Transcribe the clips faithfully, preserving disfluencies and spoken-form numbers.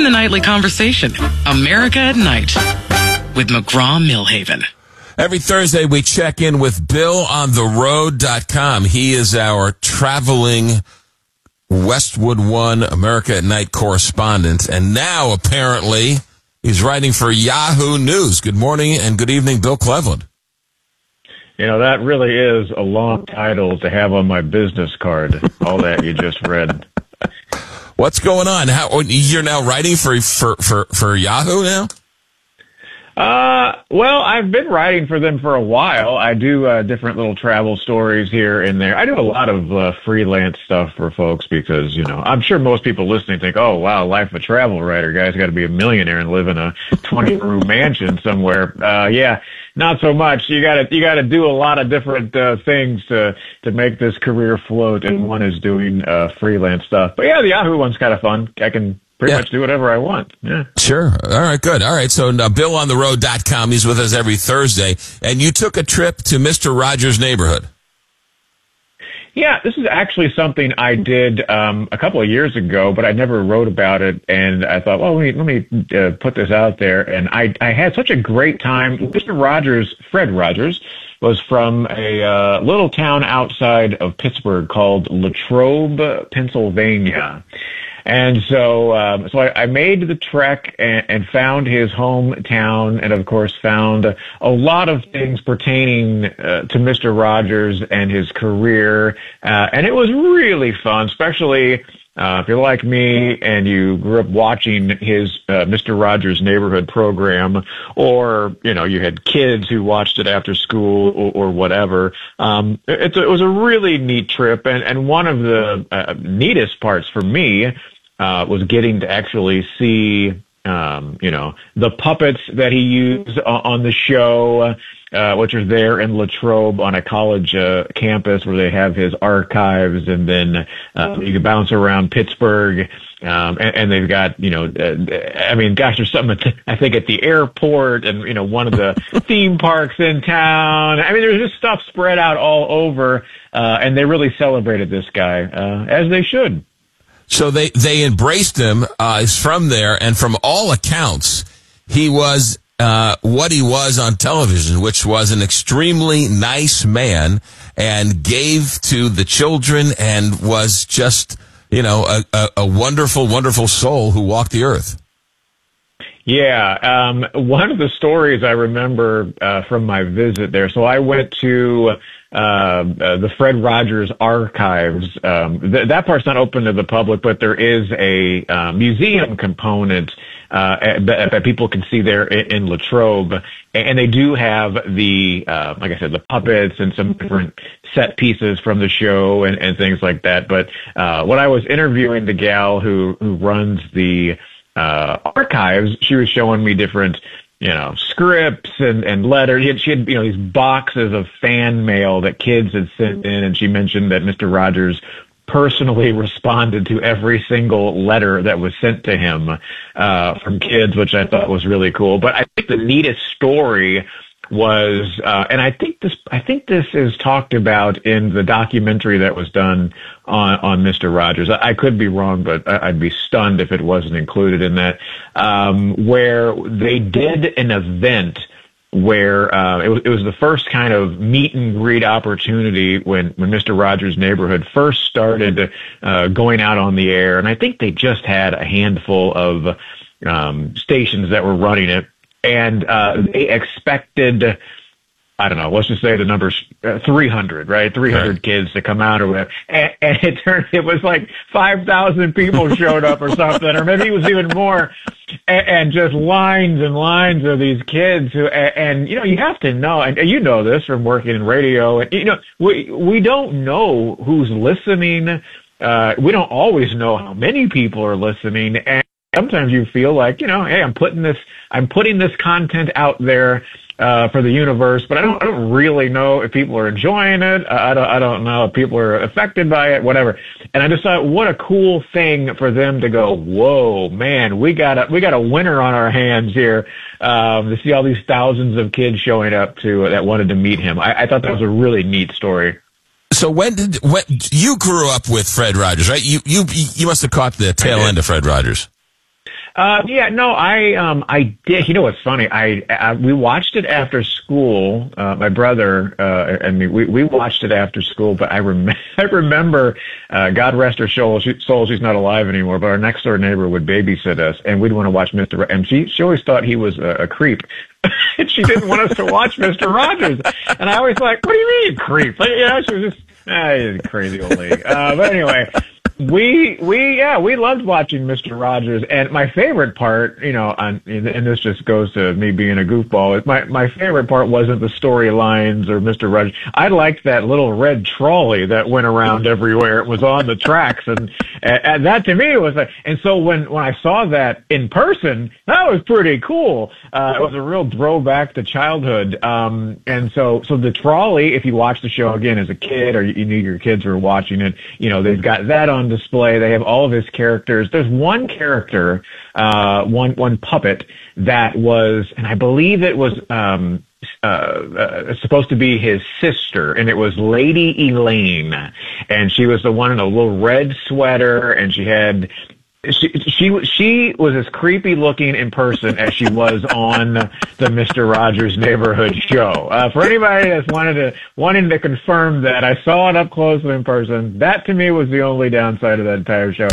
the nightly conversation. America at Night with McGraw-Milhaven. Every Thursday, we check in with Bill on the road dot com. He is our traveling Westwood One America at Night correspondent. And now, apparently, he's writing for Yahoo News. Good morning and good evening, Bill Cleveland. You know, that really is a long title to have on my business card, all that you just read. What's going on? How you're now writing for for for, for Yahoo now? Uh, well, I've been writing for them for a while. I do uh, different little travel stories here and there. I do a lot of uh, freelance stuff for folks because, you know, I'm sure most people listening think, oh, wow, life of a travel writer. Guy's got to be a millionaire and live in a twenty-room mansion somewhere. Uh, yeah, not so much. You got to you got to do a lot of different uh, things to to make this career float, and one is doing uh, freelance stuff. But yeah, the Yahoo one's kind of fun. I can pretty yeah. much do whatever I want. Yeah. Sure. All right, good. All right, so uh, Bill on the road dot com, he's with us every Thursday, and you took a trip to Mister Rogers' neighborhood. Yeah, this is actually something I did um, a couple of years ago, but I never wrote about it, and I thought, well, let me, let me uh, put this out there, and I, I had such a great time. Mister Rogers, Fred Rogers, was from a uh, little town outside of Pittsburgh called Latrobe, Pennsylvania. And so, um, so I, I made the trek and, and found his hometown, and of course found a lot of things pertaining uh, to Mister Rogers and his career. Uh, and it was really fun, especially uh, if you're like me and you grew up watching his uh, Mister Rogers Neighborhood program, or you know you had kids who watched it after school or, or whatever. Um, it, it was a really neat trip, and, and one of the uh, neatest parts for me. Uh, was getting to actually see, um, you know, the puppets that he used on the show, uh, which are there in Latrobe on a college uh, campus where they have his archives, and then uh, you can bounce around Pittsburgh, um, and, and they've got, you know, uh, I mean, gosh, there's something, at the, I think, at the airport and, you know, one of the theme parks in town. I mean, there's just stuff spread out all over, uh, and they really celebrated this guy, uh, as they should. So they, they embraced him, uh, he's from there, and from all accounts, he was, uh, what he was on television, which was an extremely nice man, and gave to the children, and was just, you know, a, a, a wonderful, wonderful soul who walked the earth. Yeah, um, one of the stories I remember, uh, from my visit there, so I went to, Uh, uh, the Fred Rogers archives. Um, th- that part's not open to the public, but there is a uh, museum component uh, that, that people can see there in, in Latrobe, and they do have the, uh, like I said, the puppets and some different set pieces from the show and, and things like that. But uh, when I was interviewing the gal who who runs the uh, archives, she was showing me different, you know, scripts and, and letters. She had, she had, you know, these boxes of fan mail that kids had sent in, and she mentioned that Mister Rogers personally responded to every single letter that was sent to him uh, from kids, which I thought was really cool. But I think the neatest story was, uh, and I think this, I think this is talked about in the documentary that was done on, on Mister Rogers. I, I could be wrong, but I, I'd be stunned if it wasn't included in that, um, where they did an event where, uh, it was, it was the first kind of meet and greet opportunity when, when Mister Rogers' Neighborhood first started, uh, going out on the air. And I think they just had a handful of, um, stations that were running it. And uh, they expected, I don't know, let's just say the number's uh, three hundred, right? three hundred right. kids to come out or whatever. And, and it turned, it was like five thousand people showed up or something, or maybe it was even more. And, and just lines and lines of these kids who, and, and, you know, you have to know, and you know this from working in radio, and, you know, we, we don't know who's listening. Uh, we don't always know how many people are listening. And sometimes you feel like, you know, hey, I'm putting this, I'm putting this content out there uh, for the universe, but I don't, I don't really know if people are enjoying it. I don't, I don't know if people are affected by it, whatever. And I just thought, what a cool thing for them to go, whoa, man, we got a, we got a winner on our hands here, um, to see all these thousands of kids showing up to, uh, that wanted to meet him. I, I thought that was a really neat story. So when did, when you grew up with Fred Rogers, right? You, you, you must have caught the tail end of Fred Rogers. Uh, yeah, no, I, um, I did. You know what's funny? I, I we watched it after school. Uh, my brother, uh, and me, we, we watched it after school, but I rem- I remember, uh, God rest her soul, she, soul, she's not alive anymore, but our next door neighbor would babysit us and we'd want to watch Mister Ro- and she, she always thought he was a, a creep. And she didn't want us to watch Mister Rogers. And I was like, what do you mean creep? Like, you know, she was just, ah, you're a crazy old lady. Uh, but anyway. We, we, yeah, we loved watching Mister Rogers, and my favorite part, you know, on, and this just goes to me being a goofball, is my, my favorite part wasn't the storylines or Mister Rogers. I liked that little red trolley that went around everywhere. It was on the tracks, and, and that to me was like, and so when, when I saw that in person, that was pretty cool. Uh, it was a real throwback to childhood. Um, and so, so the trolley, if you watch the show again as a kid, or you knew your kids were watching it, you know, they've got that on display. They have all of his characters. There's one character, uh, one, one puppet that was, and I believe it was, um, uh, uh, supposed to be his sister, and it was Lady Elaine, and she was the one in a little red sweater, and she had, She, she she was as creepy looking in person as she was on the Mister Rogers Neighborhood show. Uh, for anybody that's wanted to wanting to confirm that, I saw it up close and in person. That to me was the only downside of that entire show.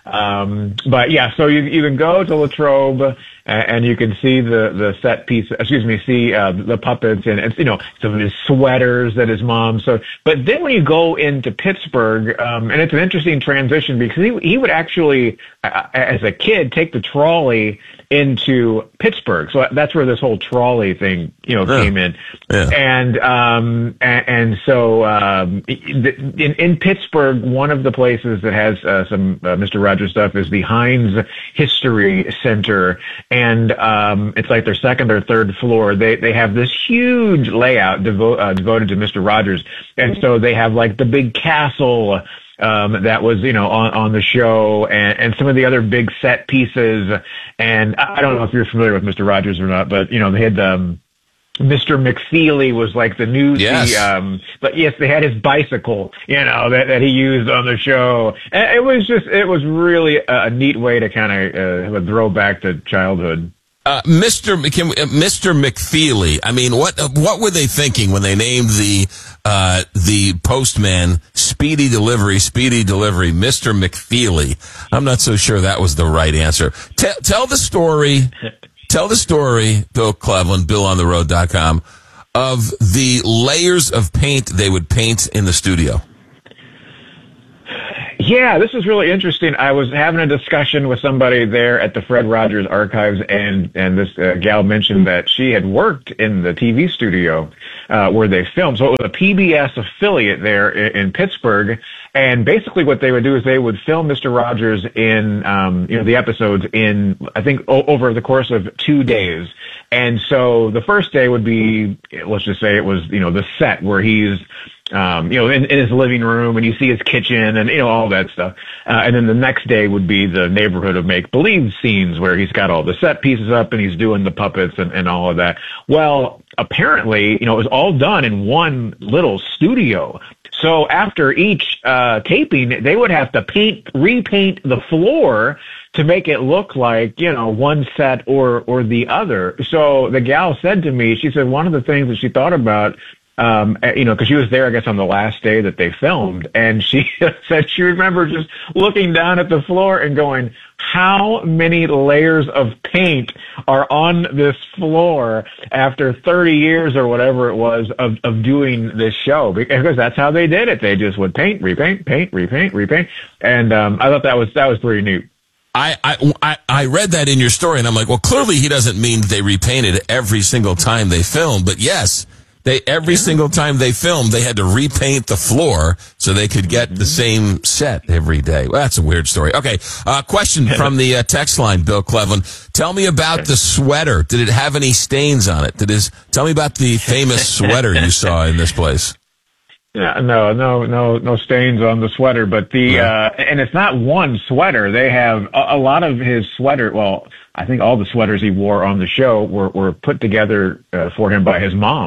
Um, but yeah, so you you can go to Latrobe and you can see the the set piece. Excuse me, see uh, the puppets and, and you know some of his sweaters that his mom. So, but then when you go into Pittsburgh, um, and it's an interesting transition because he he would actually, uh, as a kid, take the trolley into Pittsburgh. So that's where this whole trolley thing, you know, yeah. came in. Yeah. And, um, and, and so, um, in, in Pittsburgh, one of the places that has, uh, some, uh, Mister Rogers stuff is the Heinz History Center. And, um, it's like their second or third floor. They, they have this huge layout devo- uh, devoted to Mister Rogers. And so they have like the big castle, Um, that was, you know, on, on the show and, and some of the other big set pieces. And I don't know if you're familiar with Mister Rogers or not, but, you know, they had, um, Mister McFeely was like the newsy, yes. um, but yes, they had his bicycle, you know, that, that he used on the show. And it was just, it was really a, a neat way to kind of, uh, have a throwback to childhood. Uh, Mister Can, uh, Mister McFeely. I mean, what uh, what were they thinking when they named the uh, the postman Speedy Delivery, Speedy Delivery, Mister McFeely? I'm not so sure that was the right answer. T- tell the story. Tell the story, Bill Cleveland, Bill on the road dot com, of the layers of paint they would paint in the studio. Yeah, this is really interesting. I was having a discussion with somebody there at the Fred Rogers Archives, and and this uh, gal mentioned that she had worked in the T V studio uh, where they filmed. So it was a P B S affiliate there in, in Pittsburgh, and basically what they would do is they would film Mister Rogers in, um, you know, the episodes in, I think, o- over the course of two days. And so the first day would be, let's just say it was, you know, the set where he's, um, you know, in, in his living room, and you see his kitchen and, you know, all that stuff. Uh, and then the next day would be the neighborhood of make-believe scenes where he's got all the set pieces up and he's doing the puppets and, and all of that. Well, apparently, you know, it was all done in one little studio. So after each, uh, taping, they would have to paint, repaint the floor to make it look like, you know, one set or, or the other. So the gal said to me, she said one of the things that she thought about, um, you know, because she was there, I guess, on the last day that they filmed, and she said she remembered just looking down at the floor and going, how many layers of paint are on this floor after thirty years or whatever it was of, of doing this show? Because that's how they did it. They just would paint, repaint, paint, repaint, repaint. And, um, I thought that was, that was pretty neat. I, I, I read that in your story, and I'm like, well, clearly he doesn't mean they repainted every single time they filmed, but yes, they, every single time they filmed, they had to repaint the floor so they could get the same set every day. Well, that's a weird story. Okay. Uh, question from the uh, text line, Bill Cleveland. Tell me about the sweater. Did it have any stains on it? Did his, tell me about the famous sweater you saw in this place. Yeah, no, no, no, no stains on the sweater, but the, yeah. uh, and it's not one sweater. They have a, a lot of his sweater. Well, I think all the sweaters he wore on the show were, were put together uh, for him by his mom.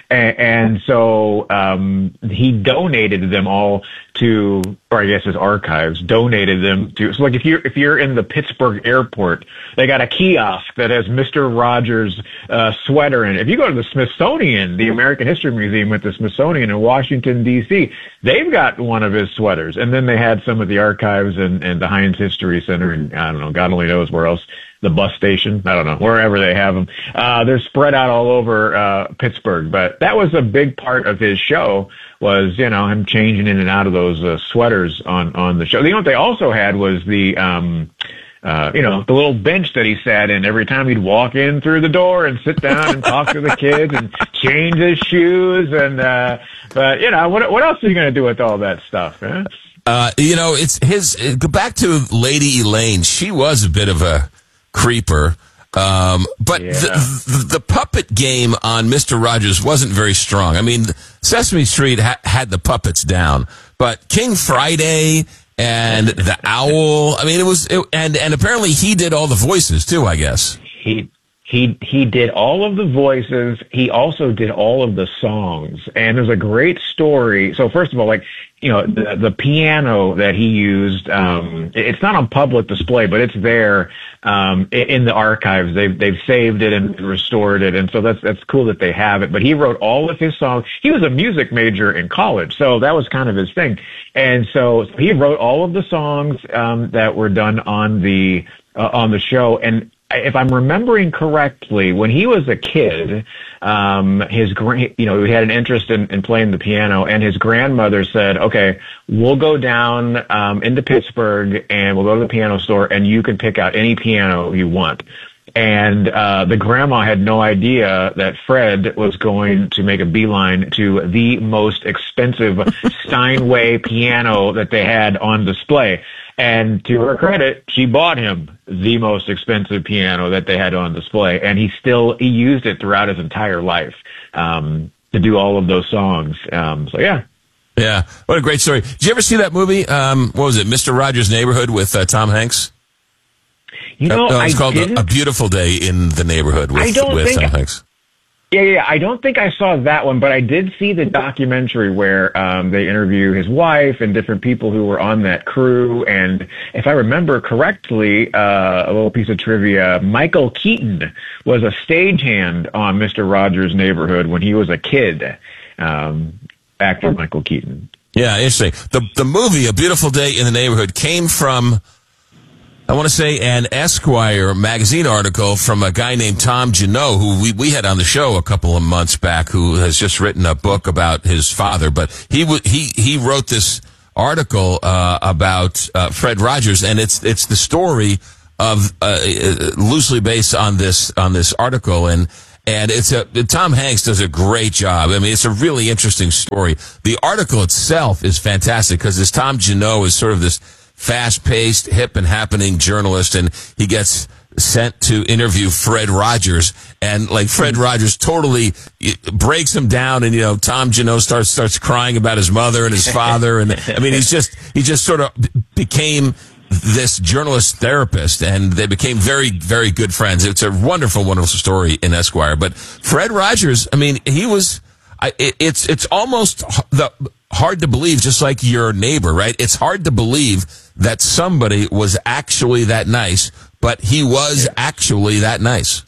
And, and so um, he donated them all to, or I guess his archives donated them to. So like if you're if you're in the Pittsburgh airport, they got a kiosk that has Mister Rogers' uh, sweater in it. If you go to the Smithsonian, the American History Museum at the Smithsonian in Washington D C, they've got one of his sweaters. And then they had some of the archives and, and the Heinz History Center, and I don't know, God only knows where else. The bus station, I don't know, wherever they have them. Uh, they're spread out all over uh, Pittsburgh. But that was a big part of his show was, you know, him changing in and out of those uh, sweaters on, on the show. You know what they also had was the, um, uh, you know, the little bench that he sat in every time he'd walk in through the door and sit down and talk to the kids and change his shoes. And, uh, but, you know, what, what else are you going to do with all that stuff, man? Uh, you know, it's his, go back to Lady Elaine. She was a bit of a creeper. Um, but yeah. the, the, the puppet game on Mister Rogers wasn't very strong. I mean, Sesame Street ha- had the puppets down, but King Friday and the Owl, I mean, it was, it, and, and apparently he did all the voices too, I guess. He, he, he did all of the voices. He also did all of the songs. And there's a great story. So first of all, like, you know, the, the piano that he used, um, it's not on public display, but it's there, um, in the archives. They've, they've saved it and restored it. And so that's, that's cool that they have it. But he wrote all of his songs. He was a music major in college, so that was kind of his thing. And so he wrote all of the songs, um, that were done on the, uh, on the show. And if I'm remembering correctly, when he was a kid, um, his gra- you know, he had an interest in, in playing the piano, and his grandmother said, "Okay, we'll go down um, into Pittsburgh and we'll go to the piano store, and you can pick out any piano you want." And uh, the grandma had no idea that Fred was going to make a beeline to the most expensive Steinway piano that they had on display. And to her credit, she bought him the most expensive piano that they had on display, and he still he used it throughout his entire life um, to do all of those songs. Um, so yeah, yeah, what a great story! Did you ever see that movie? Um, what was it, Mister Rogers' Neighborhood with uh, Tom Hanks? You know, uh, no, it's I called didn't, a, a Beautiful Day in the Neighborhood with, I don't with think Tom I, Hanks. Yeah, yeah, I don't think I saw that one, but I did see the documentary where um, they interview his wife and different people who were on that crew. And if I remember correctly, uh, a little piece of trivia, Michael Keaton was a stagehand on Mister Rogers' Neighborhood when he was a kid. Um, actor Michael Keaton. Yeah, interesting. The the movie A Beautiful Day in the Neighborhood came from, I want to say, an Esquire magazine article from a guy named Tom Janot, who we, we had on the show a couple of months back, who has just written a book about his father. But he w- he he wrote this article uh, about uh, Fred Rogers, and it's it's the story of uh, loosely based on this on this article, and and it's a Tom Hanks does a great job. I mean, it's a really interesting story. The article itself is fantastic because this Tom Janot is sort of this fast-paced, hip and happening journalist, and he gets sent to interview Fred Rogers, and like Fred Rogers totally breaks him down, and you know Tom Janot starts starts crying about his mother and his father, and I mean he's just he just sort of became this journalist therapist, and they became very very good friends. It's a wonderful wonderful story in Esquire. But Fred Rogers, I mean, he was I, it, it's it's almost the hard to believe, just like your neighbor, right? It's hard to believe that somebody was actually that nice, but he was yeah. actually that nice.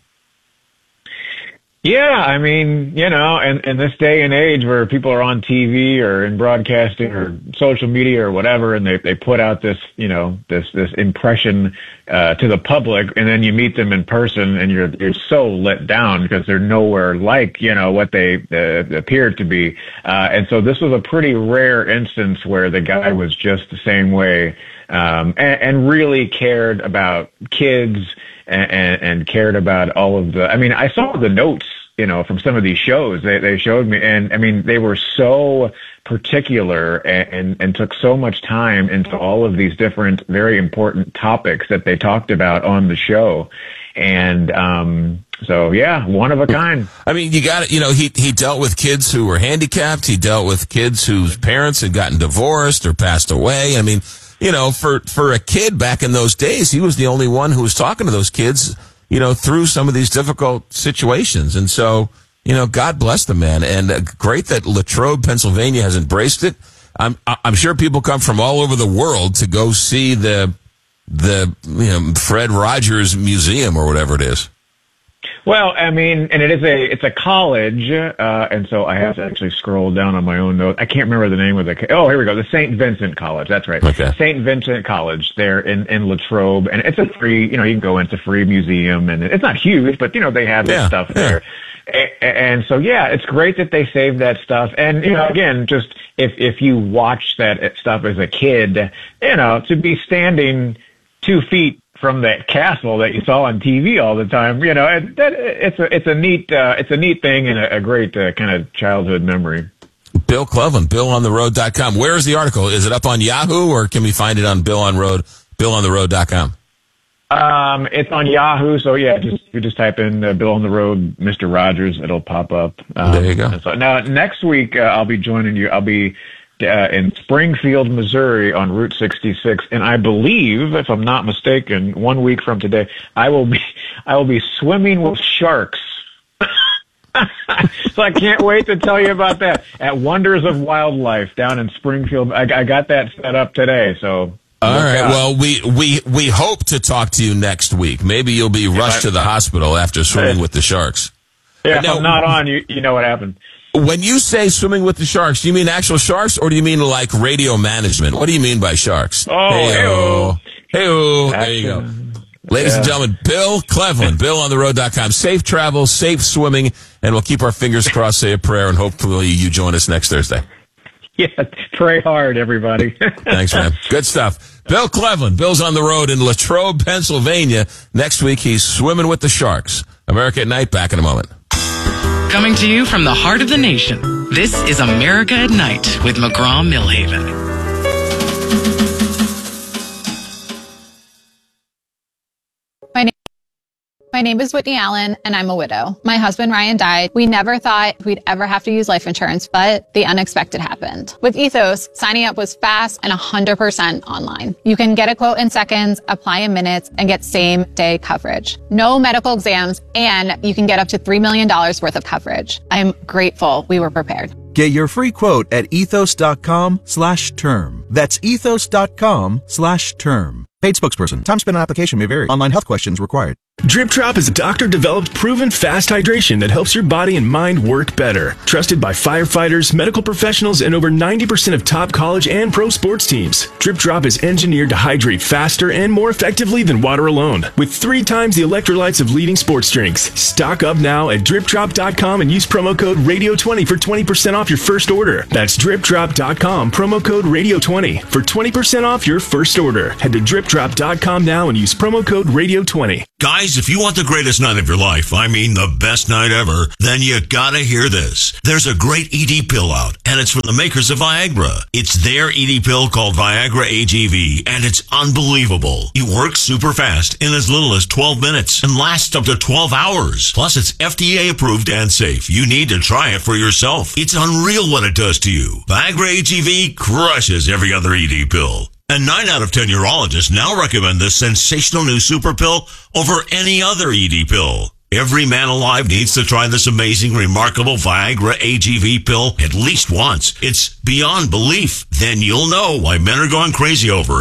Yeah, I mean, you know, and in this day and age where people are on T V or in broadcasting or social media or whatever, and they they put out this, you know, this this impression uh, to the public, and then you meet them in person, and you're you're so let down because they're nowhere like, you know, what they uh, appeared to be. Uh, and so this was a pretty rare instance where the guy was just the same way, um, and, and really cared about kids. And, and cared about all of the, I mean, I saw the notes, you know, from some of these shows they, they showed me. And I mean, they were so particular and, and, and took so much time into all of these different, very important topics that they talked about on the show. And, um, so yeah, one of a kind. I mean, you got it. You know, he, he dealt with kids who were handicapped. He dealt with kids whose parents had gotten divorced or passed away. I mean, you know, for, for a kid back in those days, he was the only one who was talking to those kids, you know, through some of these difficult situations. And so, you know, God bless the man. And uh, great that Latrobe, Pennsylvania has embraced it. I'm, I'm sure people come from all over the world to go see the, the, you know, Fred Rogers Museum or whatever it is. Well, I mean, and it is a, it's a college, uh, and so I have to actually scroll down on my own note. I can't remember the name of the, oh, here we go, the Saint Vincent College, that's right. Okay. Saint Vincent College there in, in Latrobe, and it's a free, you know, you can go into a free museum, and it's not huge, but, you know, they have this yeah, stuff yeah. there. And, and so, yeah, it's great that they saved that stuff, and, you know, again, just, if, if you watch that stuff as a kid, you know, to be standing two feet from that castle that you saw on T V all the time, you know, it, that, it's a it's a neat uh, it's a neat thing and a, a great uh, kind of childhood memory. Bill Cleveland, bill on the road dot com. Where is the article? Is it up on Yahoo or can we find it on Bill on Road, bill on the road dot com? Um, it's on Yahoo, so yeah, just you just type in uh, Bill on the Road, Mister Rogers, it'll pop up. Um, there you go. So now next week uh, I'll be joining you. I'll be Uh, in Springfield, Missouri on Route sixty-six. And I believe, if I'm not mistaken, one week from today, I will be, I will be swimming with sharks. So I can't wait to tell you about that at Wonders of Wildlife down in Springfield. I, I got that set up today. So. All right. Well, we, we, we hope to talk to you next week. Maybe you'll be rushed I, to the hospital after swimming with the sharks. Yeah, if now, I'm not on, you, you know what happened. When you say swimming with the sharks, do you mean actual sharks or do you mean like radio management? What do you mean by sharks? Oh, hey-o. Hey-o. There you go. Ladies yeah. and gentlemen, Bill Cleveland, bill on the road dot com. Safe travel, safe swimming, and we'll keep our fingers crossed, say a prayer, and hopefully you join us next Thursday. Yeah, pray hard, everybody. Thanks, man. Good stuff. Bill Cleveland, Bill's on the road in Latrobe, Pennsylvania. Next week, he's swimming with the sharks. America at Night, back in a moment. Coming to you from the heart of the nation, this is America at Night with McGraw-Millhaven. My name, my name is Whitney Allen, and I'm a widow. My husband, Ryan, died. We never thought we'd ever have to use life insurance, but the unexpected happened. With Ethos, signing up was fast and one hundred percent online. You can get a quote in seconds, apply in minutes, and get same-day coverage. No medical exams, and you can get up to three million dollars worth of coverage. I'm grateful we were prepared. Get your free quote at ethos.com slash term. That's ethos.com slash term. Paid spokesperson. Time spent on application may vary. Online health questions required. Drip Drop is a doctor-developed, proven fast hydration that helps your body and mind work better. Trusted by firefighters, medical professionals, and over ninety percent of top college and pro sports teams. Drip Drop is engineered to hydrate faster and more effectively than water alone, with three times the electrolytes of leading sports drinks. Stock up now at drip drop dot com and use promo code radio twenty for twenty percent off your first order. That's drip drop dot com, promo code radio twenty for twenty percent off your first order. Head to drip drop dot com now and use promo code radio twenty. Guys, if you want the greatest night of your life, I mean the best night ever, then you gotta hear this. There's a great E D pill out, and it's from the makers of Viagra. It's their E D pill called Viagra A G V, and it's unbelievable. It works super fast in as little as twelve minutes and lasts up to twelve hours. Plus, it's F D A approved and safe. You need to try it for yourself. It's unreal what it does to you. Viagra A G V crushes every other E D pill. And nine out of ten urologists now recommend this sensational new super pill over any other E D pill. Every man alive needs to try this amazing, remarkable Viagra A G V pill at least once. It's beyond belief. Then you'll know why men are going crazy over it.